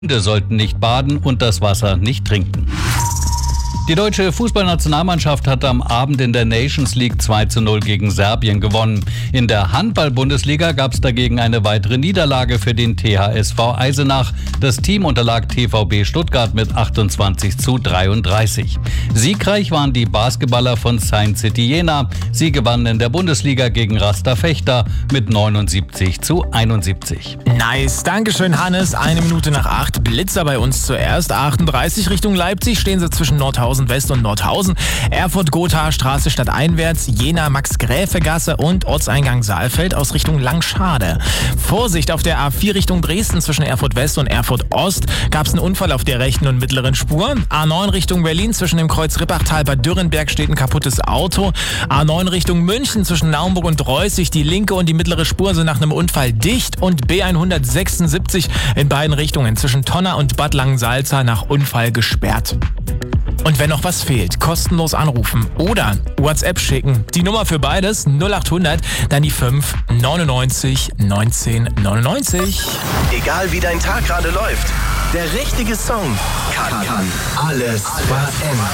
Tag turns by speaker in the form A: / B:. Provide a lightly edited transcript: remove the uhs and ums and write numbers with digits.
A: Hunde sollten nicht baden und das Wasser nicht trinken. Die deutsche Fußballnationalmannschaft hat am Abend in der Nations League 2:0 gegen Serbien gewonnen. In der Handball-Bundesliga gab es dagegen eine weitere Niederlage für den THSV Eisenach. Das Team unterlag TVB Stuttgart mit 28:33. Siegreich waren die Basketballer von Saint City Jena. Sie gewannen in der Bundesliga gegen Rasta Fechter mit 79:71.
B: Nice, Dankeschön Hannes. 7:01 Blitzer bei uns zuerst. 38 Richtung Leipzig stehen sie zwischen Nordhausen West und Nordhausen. Erfurt-Gothaer Straße stadteinwärts, Jena Max-Gräfe-Gasse und Ortseingang Saalfeld aus Richtung Langschade. Vorsicht auf der A4 Richtung Dresden zwischen Erfurt West und Erfurt Ost. Gab es einen Unfall auf der rechten und mittleren Spur. A9 Richtung Berlin zwischen dem Kreuz Rippachtal bei Dürrenberg steht ein kaputtes Auto. A9 Richtung München zwischen Naumburg und Reußig. Die linke und die mittlere Spur sind nach einem Unfall dicht. Und B176 in beiden Richtungen zwischen Tonna und Bad Langensalza nach Unfall gesperrt. Und wenn noch was fehlt, kostenlos anrufen oder WhatsApp schicken. Die Nummer für beides 0800, dann die 5 99 19 99.
C: Egal wie dein Tag gerade läuft, der richtige Song kann alles verändern.